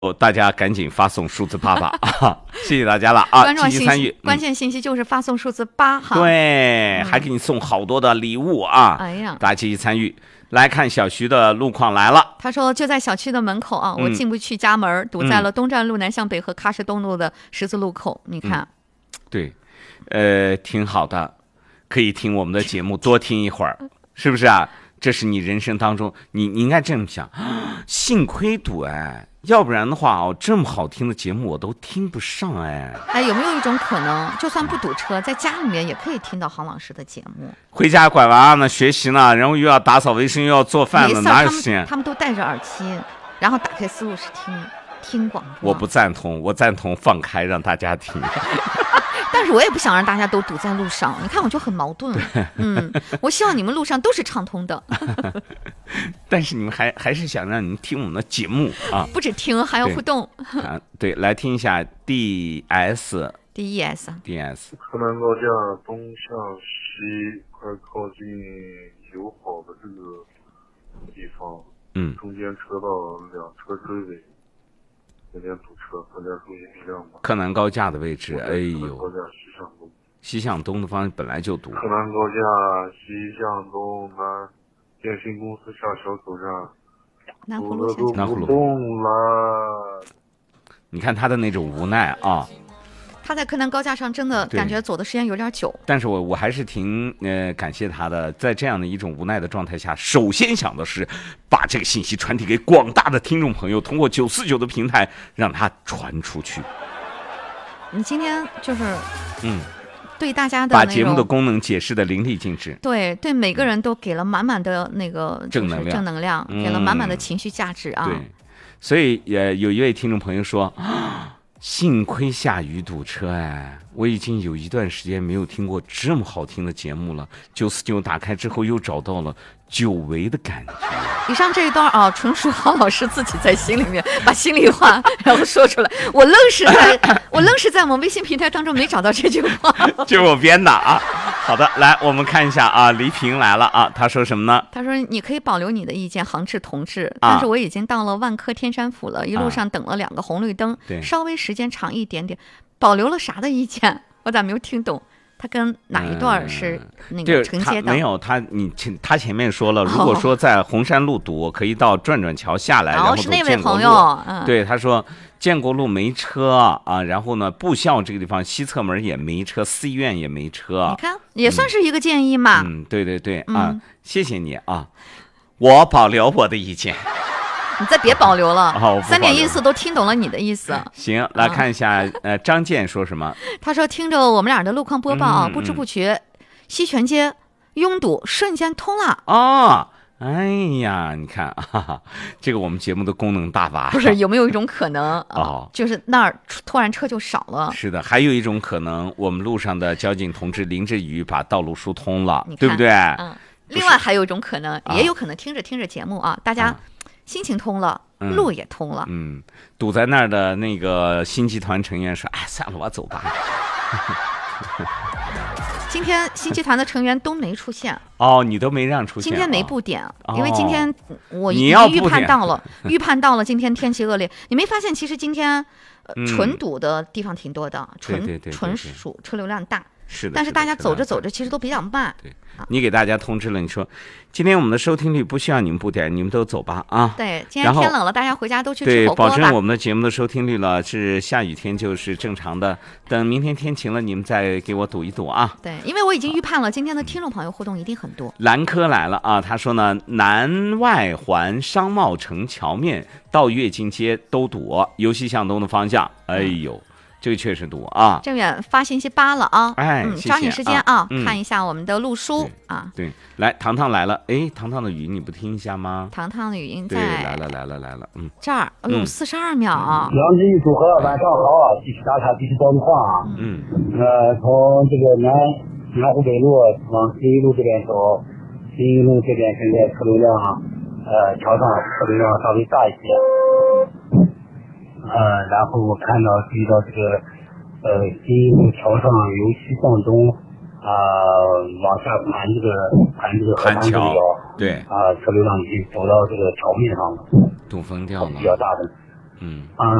大家赶紧发送数字8吧啊！谢谢大家了啊！积极参与， 关键信息就是发送数字8哈。 对，还给你送好多的礼物啊！ 哎呀， 大家积极参与。来看小徐的路况来了， 他说就在小区的门口啊，我进不去家门，堵在了东站路南向北和喀什东路的十字路口。你看， 对，挺好的，可以听我们的节目，多听一会儿，是不是啊？这是你人生当中，你应该这么想，幸亏堵哎，要不然的话哦，这么好听的节目我都听不上哎。 哎，有没有一种可能，就算不堵车，在家里面也可以听到郝老师的节目？ 回家拐娃呢，学习呢，然后又要打扫卫生，又要做饭呢，哪有时间？ 他们都戴着耳机，然后打开思路是听广播。 我不赞同，我赞同放开让大家听。 但是我也不想让大家都堵在路上，你看我就很矛盾。我希望你们路上都是畅通的。 但是你们还是想让你们听我们的节目啊， 不止听还要互动啊。对，来听一下 DS。 河南高架东向西，快靠近友好的这个地方，中间车道2车追尾。有点堵车，大家注意力量吧。 柯南高架的位置，哎呦， 高架西向东， 西向东的方向本来就堵。 柯南高架西向东南，电信公司下小口站， 南湖路下南湖路动了。 你看他的那种无奈啊。 他在柯南高架上真的感觉走的时间有点久， 但是我还是挺感谢他的，在这样的一种无奈的状态下，首先想的是把这个信息传递给广大的听众朋友，通过949的平台让它传出去。 你今天就是对大家的把节目的功能解释的淋漓尽致， 对每个人都给了满满的那个正能量， 给了满满的情绪价值啊。 对，所以有一位听众朋友说。幸亏下雨堵车哎，我已经有一段时间没有听过这么好听的节目了。949打开之后又找到了久违的感觉。 以上这一段啊，纯属郝老师自己在心里面把心里话然后说出来。我愣是在我们微信平台当中没找到这句话， 就是我编的啊。好的，来我们看一下啊，黎平来了啊，他说什么呢？ 他说你可以保留你的意见，杭志同志，但是我已经到了万科天山府了，一路上等了2个红绿灯，稍微时间长一点点，保留了啥的意见？我咋没有听懂？他跟哪一段是那个承接的？ 没有他前面说了，如果说在红山路堵，可以到转桥下来，然后是那位朋友，对，他说建国路没车啊，然后呢，部校这个地方西侧门也没车，四医院也没车， 你看也算是一个建议嘛。 对啊，谢谢你啊，我保留我的意见。 你再别保留了 ，3 点意思都听懂了你的意思。 行，来看一下，张健说什么？ 他说听着我们俩的路况播报啊，不知不觉西泉街拥堵瞬间通了哦。哎呀，你看这个我们节目的功能大吧？ 不是，有没有一种可能就是那儿突然车就少了？ 是的，还有一种可能，我们路上的交警同志淋着雨把道路疏通了，对不对？ 另外还有一种可能，也有可能听着节目啊，大家心情通了，路也通了。 堵在那儿的那个新集团成员说：“哎，算了，我走吧。” 今天新集团的成员都没出现你都没让出现。 今天没布点，因为今天我已经预判到了今天天气恶劣。你没发现其实今天纯堵的地方挺多的，纯属车流量大。 是的， 但是大家走着走着其实都比较慢。 对，你给大家通知了，你说今天我们的收听率不需要你们布点，你们都走吧啊。 对，今天天冷了，大家回家都去吃火锅吧。 对，保证我们的节目的收听率了，是下雨天就是正常的。等明天天晴了，你们再给我赌一赌啊。 对，因为我已经预判了，今天的听众朋友互动一定很多。 兰科来了啊，他说呢，南外环商贸城桥面到跃进街都堵，由西向东的方向，哎呦。这个确实堵啊！ 郑远发信息8了啊！ 谢谢抓紧时间啊，看一下我们的路书啊。 对，来，糖糖来了，糖糖的语音你不听一下吗？ 糖糖的语音在。 对，来了， 这儿，42秒。 杨志宇组合，晚上好，继续打卡，继续报话啊。从这个南湖北路往新一路这边走，新一路这边现在车流量桥上车流量稍微大一些。然后我注意到这个新一路桥上由西向东往下盘这个河塘这条， 对车流量已经走到这个桥面上了， 堵封掉了， 比较大的。 嗯。